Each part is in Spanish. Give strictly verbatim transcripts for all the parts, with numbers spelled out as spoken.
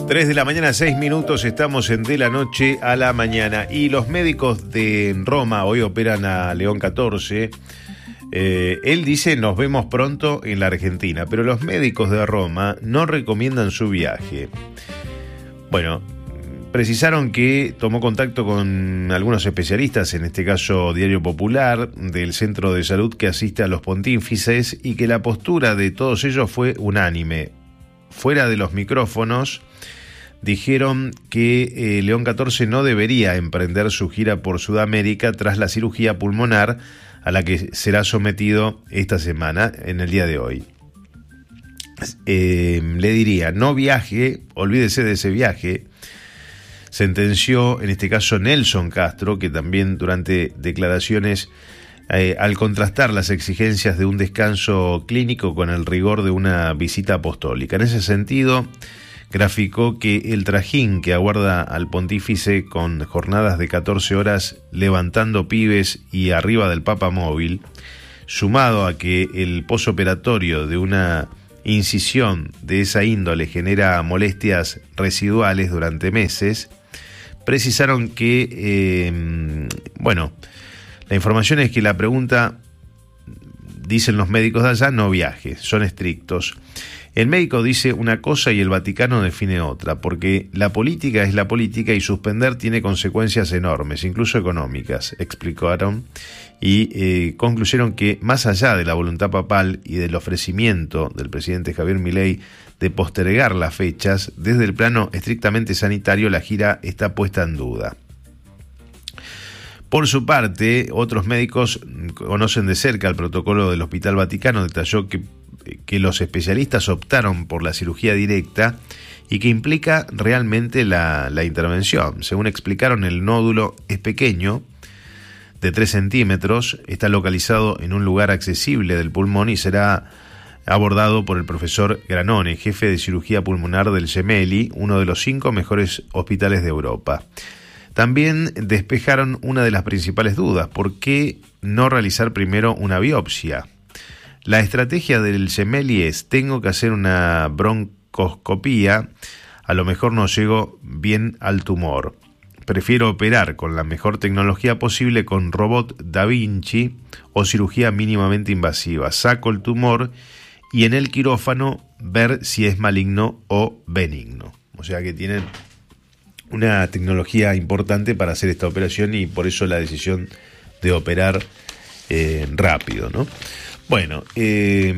tres de la mañana, seis minutos, estamos en De la Noche a la Mañana. Y los médicos de Roma hoy operan a León catorce. Eh, él dice, nos vemos pronto en la Argentina, pero los médicos de Roma no recomiendan su viaje. Bueno, precisaron que tomó contacto con algunos especialistas, en este caso Diario Popular, del Centro de Salud que asiste a los pontífices, y que la postura de todos ellos fue unánime. Fuera de los micrófonos, dijeron que eh, León catorce no debería emprender su gira por Sudamérica tras la cirugía pulmonar a la que será sometido esta semana, en el día de hoy. Eh, le diría, no viaje, olvídese de ese viaje, sentenció en este caso Nelson Castro, que también durante declaraciones, eh, al contrastar las exigencias de un descanso clínico con el rigor de una visita apostólica. En ese sentido, graficó que el trajín que aguarda al pontífice con jornadas de catorce horas levantando pibes y arriba del Papa móvil, sumado a que el posoperatorio de una incisión de esa índole genera molestias residuales durante meses, precisaron que, eh, bueno, la información es que la pregunta, dicen los médicos de allá, no viaje, son estrictos. El médico dice una cosa y el Vaticano define otra, porque la política es la política y suspender tiene consecuencias enormes, incluso económicas, explicaron, y eh, concluyeron que más allá de la voluntad papal y del ofrecimiento del presidente Javier Milei de postergar las fechas, desde el plano estrictamente sanitario la gira está puesta en duda. Por su parte, otros médicos conocen de cerca el protocolo del Hospital Vaticano, detalló que que los especialistas optaron por la cirugía directa y que implica realmente la, la intervención. Según explicaron, el nódulo es pequeño, de tres centímetros, está localizado en un lugar accesible del pulmón y será abordado por el profesor Granone, jefe de cirugía pulmonar del Gemelli, uno de los cinco mejores hospitales de Europa. También despejaron una de las principales dudas: ¿por qué no realizar primero una biopsia? La estrategia del Gemelli es, tengo que hacer una broncoscopía, a lo mejor no llego bien al tumor. Prefiero operar con la mejor tecnología posible con robot Da Vinci o cirugía mínimamente invasiva. Saco el tumor y en el quirófano ver si es maligno o benigno. O sea que tienen una tecnología importante para hacer esta operación y por eso la decisión de operar eh, rápido, ¿no? Bueno, eh,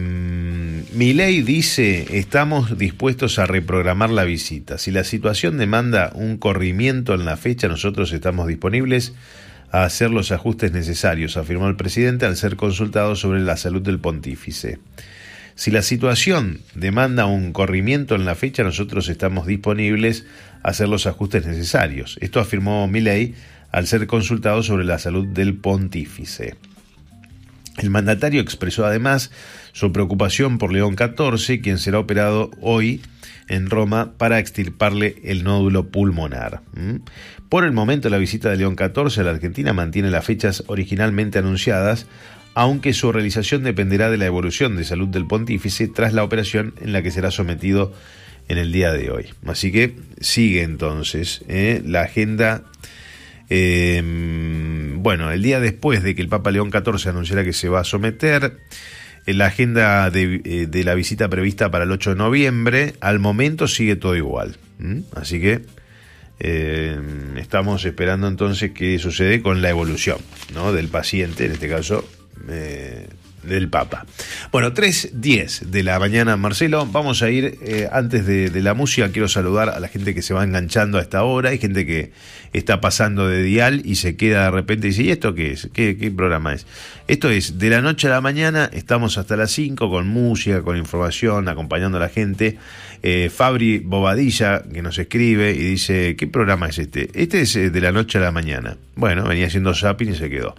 Milei dice, estamos dispuestos a reprogramar la visita. Si la situación demanda un corrimiento en la fecha, nosotros estamos disponibles a hacer los ajustes necesarios, afirmó el presidente al ser consultado sobre la salud del pontífice. Si la situación demanda un corrimiento en la fecha, nosotros estamos disponibles a hacer los ajustes necesarios. Esto afirmó Milei al ser consultado sobre la salud del pontífice. El mandatario expresó además su preocupación por León catorce, quien será operado hoy en Roma para extirparle el nódulo pulmonar. Por el momento, la visita de León catorce a la Argentina mantiene las fechas originalmente anunciadas, aunque su realización dependerá de la evolución de salud del pontífice tras la operación en la que será sometido en el día de hoy. Así que sigue entonces eh, la agenda. Eh, bueno, el día después de que el Papa León catorce anunciara que se va a someter, en la agenda de, de la visita prevista para el ocho de noviembre, al momento sigue todo igual. ¿Mm? Así que eh, estamos esperando entonces qué sucede con la evolución, ¿no?, del paciente, en este caso eh, del Papa. Bueno, tres diez de la mañana, Marcelo, vamos a ir, eh, antes de, de la música, quiero saludar a la gente que se va enganchando a esta hora, hay gente que está pasando de dial y se queda de repente y dice, ¿y esto qué es? ¿Qué, qué programa es? Esto es De la Noche a la Mañana, estamos hasta las cinco con música, con información, acompañando a la gente. eh, Fabri Bobadilla, que nos escribe y dice, ¿qué programa es este? Este es eh, De la Noche a la Mañana. Bueno, venía haciendo zapping y se quedó.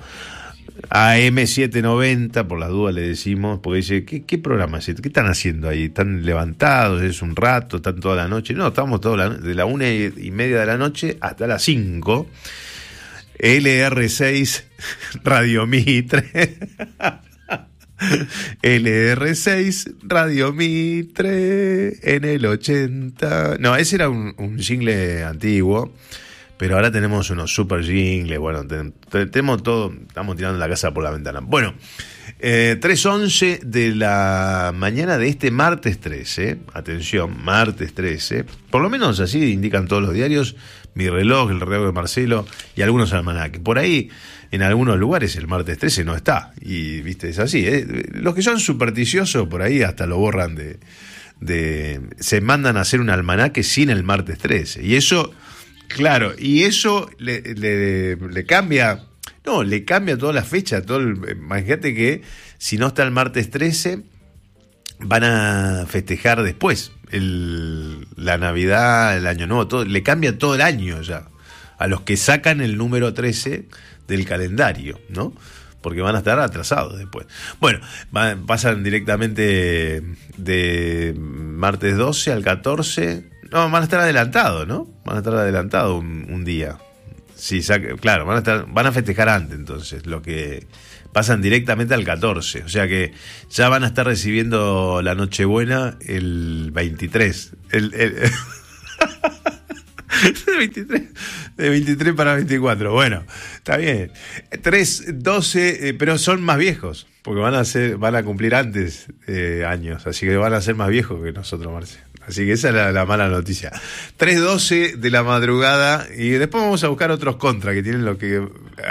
A M setecientos noventa, por las dudas le decimos, porque dice, ¿qué, qué programa es este? ¿Qué están haciendo ahí? ¿Están levantados? ¿Es un rato? ¿Están toda la noche? No, estamos toda la, de la una y media de la noche hasta las cinco. L R seis Radio Mitre. L R seis, Radio Mitre, en el ochenta. No, ese era un, un jingle antiguo, pero ahora tenemos unos super jingles. Bueno, te, te, tenemos todo, estamos tirando la casa por la ventana. Bueno, eh, tres once de la mañana de este martes trece. Atención, martes trece. Por lo menos así indican todos los diarios. Mi reloj, el reloj de Marcelo y algunos almanaques. Por ahí, en algunos lugares, el martes trece no está. Y, viste, es así. ¿eh? Los que son supersticiosos, por ahí hasta lo borran de, de... Se mandan a hacer un almanaque sin el martes trece. Y eso, claro, y eso le, le, le cambia... No, le cambia toda la fecha. Todo el, imagínate que si no está el martes trece, van a festejar después. El, la Navidad, el Año Nuevo, todo, le cambia todo el año ya a los que sacan el número trece del calendario, ¿no? Porque van a estar atrasados después. Bueno, van, pasan directamente de martes doce al catorce. No, van a estar adelantados, ¿no? Van a estar adelantados un, un día. Sí, saca, claro, van a estar, van a festejar antes, entonces, lo que pasan directamente al catorce, o sea que ya van a estar recibiendo la Nochebuena el veintitrés, el, el de veintitrés, de veintitrés para veinticuatro, bueno, está bien, tres, doce, eh, pero son más viejos, porque van a ser, van a cumplir antes eh, años, así que van a ser más viejos que nosotros, Marce. Así que esa es la, la mala noticia. tres doce de la madrugada y después vamos a buscar otros contras que tienen lo que...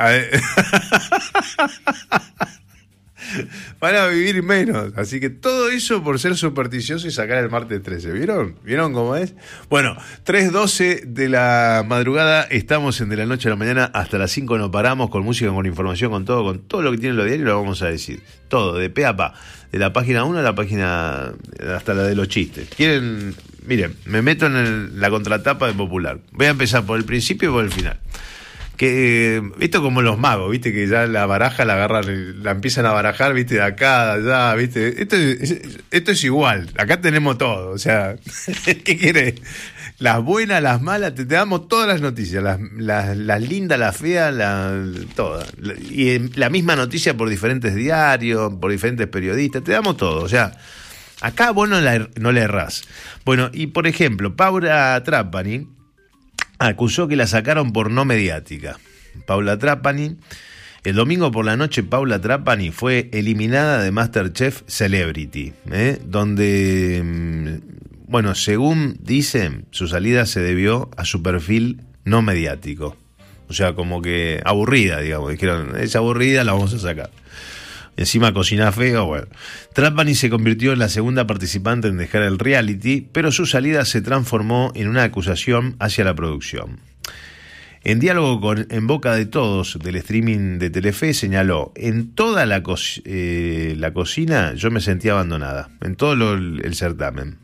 Van a vivir menos. Así que todo eso por ser supersticioso y sacar el martes trece. ¿Vieron? ¿Vieron cómo es? Bueno, tres doce de la madrugada, estamos en de la noche a la mañana hasta las cinco, no paramos, con música, con información, con todo, con todo lo que tienen los diarios lo vamos a decir. Todo, de pe a pa. De la página uno a la página hasta la de los chistes. Quieren, miren, me meto en el, la contratapa de Popular. Voy a empezar por el principio y por el final. Que esto como los magos, viste, que ya la baraja la agarran, la empiezan a barajar, viste, de acá, de allá, viste. Esto es, esto es igual, acá tenemos todo, o sea, ¿qué querés? Las buenas, las malas, te, te damos todas las noticias, las, las, las lindas, las feas, la, todas. Y la misma noticia por diferentes diarios, por diferentes periodistas, te damos todo, o sea, acá vos no, la, no le errás. Bueno, y por ejemplo, Paula Trapani acusó que la sacaron por no mediática. Paula Trapani, el domingo por la noche, Paula Trapani fue eliminada de MasterChef Celebrity, ¿eh? donde... Bueno, según dicen, su salida se debió a su perfil no mediático. O sea, como que aburrida, digamos. Dijeron, es aburrida, la vamos a sacar. Encima cocina feo, bueno. Trapani se convirtió en la segunda participante en dejar el reality, pero su salida se transformó en una acusación hacia la producción. En diálogo con En Boca de Todos del streaming de Telefe, señaló: en toda la, co- eh, la cocina yo me sentía abandonada, en todo lo, el certamen.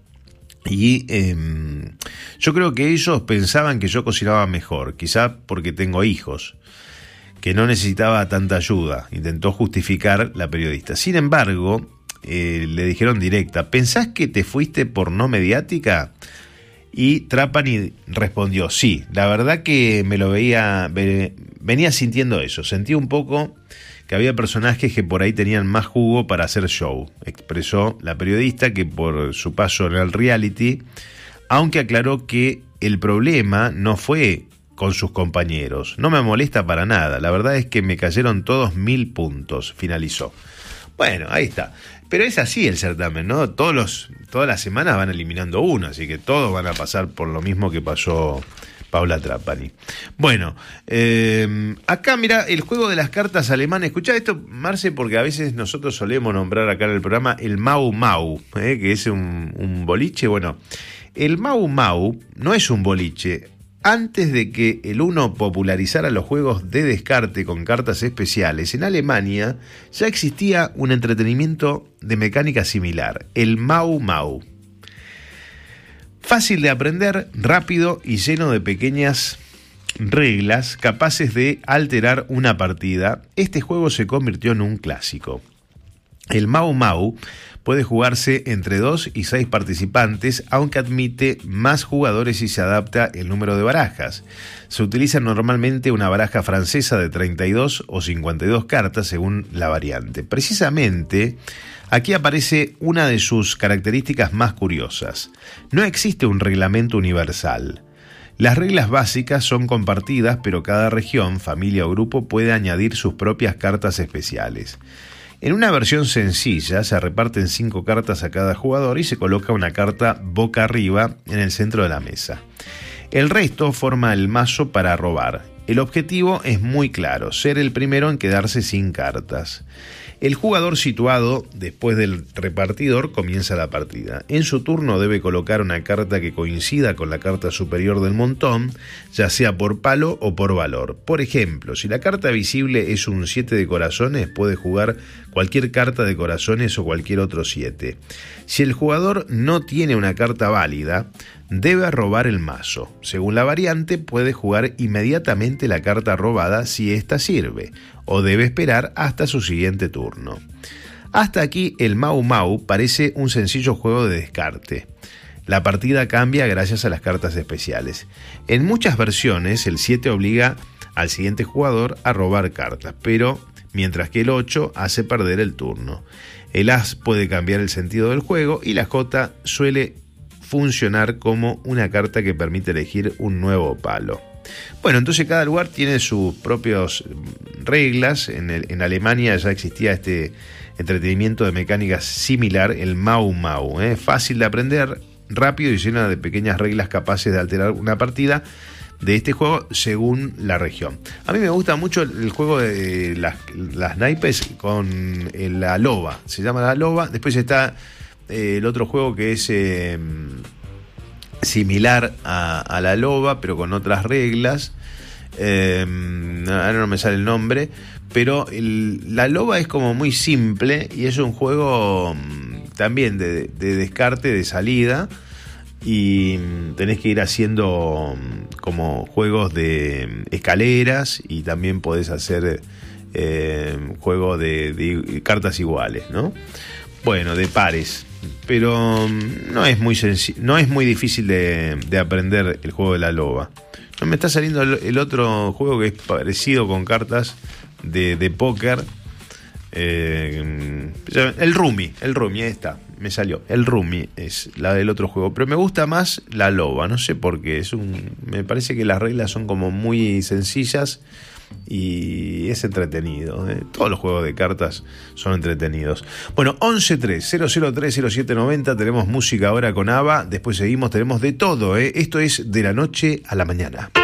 Y eh, yo creo que ellos pensaban que yo cocinaba mejor, quizá porque tengo hijos, que no necesitaba tanta ayuda, intentó justificar la periodista. Sin embargo, eh, le dijeron directa: ¿pensás que te fuiste por no mediática? Y Trapani respondió: sí, la verdad que me lo veía, ve, venía sintiendo eso, sentí un poco que había personajes que por ahí tenían más jugo para hacer show, expresó la periodista, que por su paso en el reality, aunque aclaró que el problema no fue con sus compañeros. No me molesta para nada, la verdad es que me cayeron todos mil puntos, finalizó. Bueno, ahí está. Pero es así el certamen, ¿no? Todos los, todas las semanas van eliminando uno, así que todos van a pasar por lo mismo que pasó Paula Trapani. Bueno, eh, acá mira el juego de las cartas alemanas. Escuchá esto, Marce, porque a veces nosotros solemos nombrar acá en el programa el Mau Mau, eh, que es un, un boliche. Bueno, el Mau Mau no es un boliche. Antes de que el Uno popularizara los juegos de descarte con cartas especiales, en Alemania ya existía un entretenimiento de mecánica similar, el Mau Mau. Fácil de aprender, rápido y lleno de pequeñas reglas capaces de alterar una partida, este juego se convirtió en un clásico. El Mau Mau Puede jugarse entre dos y seis participantes, aunque admite más jugadores y se adapta el número de barajas. Se utiliza normalmente una baraja francesa de treinta y dos o cincuenta y dos cartas según la variante. Precisamente, aquí aparece una de sus características más curiosas. No existe un reglamento universal. Las reglas básicas son compartidas, pero cada región, familia o grupo puede añadir sus propias cartas especiales. En una versión sencilla se reparten cinco cartas a cada jugador y se coloca una carta boca arriba en el centro de la mesa. El resto forma el mazo para robar. El objetivo es muy claro, ser el primero en quedarse sin cartas. El jugador situado después del repartidor comienza la partida. En su turno debe colocar una carta que coincida con la carta superior del montón, ya sea por palo o por valor. Por ejemplo, si la carta visible es un siete de corazones, puede jugar cualquier carta de corazones o cualquier otro siete. Si el jugador no tiene una carta válida, debe robar el mazo. Según la variante, puede jugar inmediatamente la carta robada si ésta sirve, o debe esperar hasta su siguiente turno. Hasta aquí el Mau Mau parece un sencillo juego de descarte. La partida cambia gracias a las cartas especiales. En muchas versiones el siete obliga al siguiente jugador a robar cartas, pero mientras que el ocho hace perder el turno. El As puede cambiar el sentido del juego y la J suele funcionar como una carta que permite elegir un nuevo palo. Bueno, entonces cada lugar tiene sus propias reglas. En, el, en Alemania ya existía este entretenimiento de mecánicas similar, el Mau Mau. ¿eh? Fácil de aprender, rápido y llena de pequeñas reglas capaces de alterar una partida de este juego según la región. A mí me gusta mucho el, el juego de las, las naipes con la loba. Se llama la loba. Después está eh, el otro juego que es Eh, similar a, a la loba, pero con otras reglas. Eh, ahora no me sale el nombre, pero el, la loba es como muy simple y es un juego también de, de descarte, de salida, y tenés que ir haciendo como juegos de escaleras y también podés hacer eh, juegos de, de cartas iguales, ¿no? Bueno, de pares. Pero no es muy senc- no es muy difícil de, de aprender el juego de la loba. No me está saliendo el, el otro juego que es parecido con cartas de, de póker. Eh, el Rummy, el Rummy, ahí está, me salió. El Rummy es la del otro juego, pero me gusta más la loba, no sé por qué. Es un, me parece que las reglas son como muy sencillas y es entretenido, ¿eh? Todos los juegos de cartas son entretenidos. Bueno, once tres cero cero tres cero siete noventa, tenemos música ahora con ABBA, después seguimos, tenemos de todo, ¿eh? Esto es De la Noche a la Mañana.